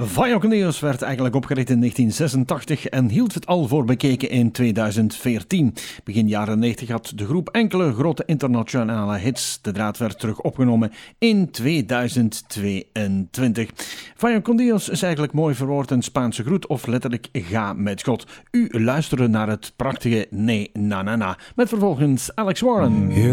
Vaya con Dios werd eigenlijk opgericht in 1986 en hield het al voor bekeken in 2014. Begin jaren 90 had de groep enkele grote internationale hits. De draad werd terug opgenomen in 2022. Vaya con Dios is eigenlijk mooi verwoord een Spaanse groet of letterlijk ga met God. U luisterde naar het prachtige Nee Na Na Na met vervolgens Alex Warren.